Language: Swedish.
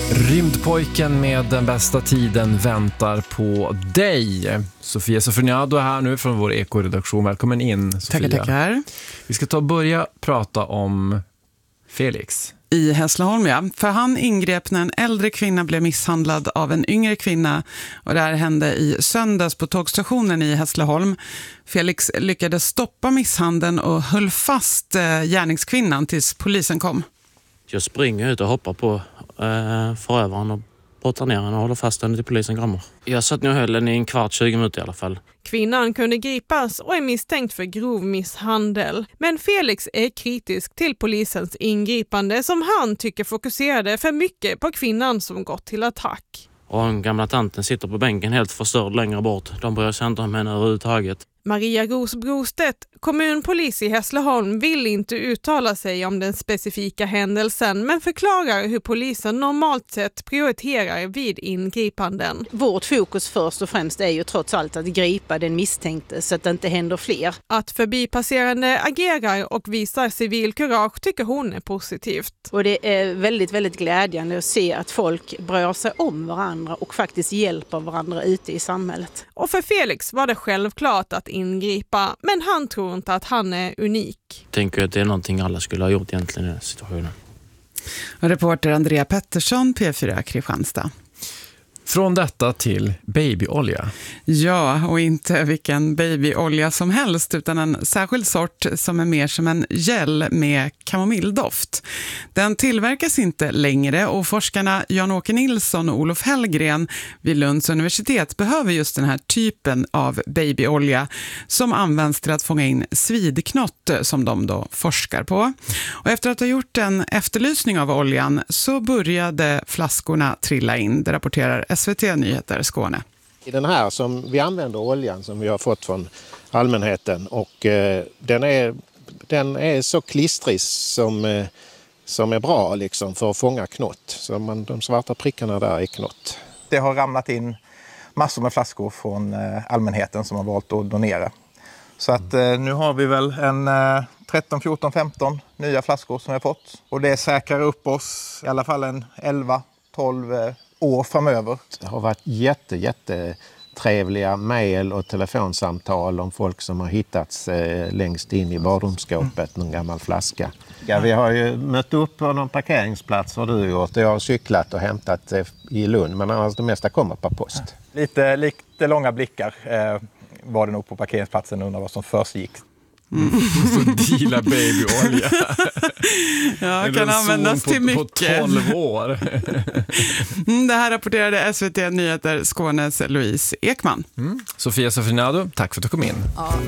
Rymdpojken med den bästa tiden väntar på dig. Sofia Sofroniado är här nu från vår ekoredaktion. Välkommen in, Sofia. Tackar. Vi ska börja prata om Felix. I Hässleholm, ja. För han ingrep när en äldre kvinna blev misshandlad av en yngre kvinna. Och det här hände i söndags på tågstationen i Hässleholm. Felix lyckades stoppa misshandeln och höll fast gärningskvinnan tills polisen kom. Jag springer ut och hoppar på förövaren och brottar ner henne och håller fast henne till polisen kommer. Jag satt nu och höll henne i 20 minuter i alla fall. Kvinnan kunde gripas och är misstänkt för grov misshandel. Men Felix är kritisk till polisens ingripande som han tycker fokuserade för mycket på kvinnan som gått till attack. Och den gamla tanten sitter på bänken helt förstörd längre bort. De bryr sig inte om henne överhuvudtaget. Maria Ros Brostedt, kommunpolis i Hässleholm, vill inte uttala sig om den specifika händelsen men förklarar hur polisen normalt sett prioriterar vid ingripanden. Vårt fokus först och främst är ju trots allt att gripa den misstänkte så att det inte händer fler. Att förbipasserande agerar och visar civilkurage tycker hon är positivt. Och det är väldigt, väldigt glädjande att se att folk bryr sig om varandra och faktiskt hjälper varandra ute i samhället. Och för Felix var det självklart att ingripa, men han tror inte att han är unik. Jag tänker att det är någonting alla skulle ha gjort egentligen i den situationen. Och reporter Andrea Pettersson, P4 Kristianstad. Från detta till babyolja. Ja, och inte vilken babyolja som helst utan en särskild sort som är mer som en gel med kamomilldoft. Den tillverkas inte längre och forskarna Jan-Åke Nilsson och Olof Hellgren vid Lunds universitet behöver just den här typen av babyolja som används till att fånga in svidknott som de då forskar på. Och efter att ha gjort en efterlysning av oljan så började flaskorna trilla in, det rapporterar SVT Nyheter Skåne. I den här som vi använder oljan som vi har fått från allmänheten och den är så klistrig som är bra liksom för att fånga knott. Så de svarta prickarna där är knott. Det har ramlat in massor med flaskor från allmänheten som har valt att donera. Så att nu har vi väl en 13, 14, 15 nya flaskor som vi har fått. Och det säkrar upp oss i alla fall en 11, 12 år framöver. Det har varit jättetrevliga mejl och telefonsamtal om folk som har hittats längst in i badrumsskåpet, någon gammal flaska. Ja, vi har ju mött upp på någon parkeringsplats har du gjort. Jag har cyklat och hämtat i Lund, men annars det mesta kommer på post. Lite långa blickar var det nog på parkeringsplatsen under vad som försiggick. Så deala babyolja. Ja, kan användas till mycket. På 12 år. Det här rapporterade SVT Nyheter Skånes Louise Ekman. Sofia Sofroniado, tack för att du kom in. Ja.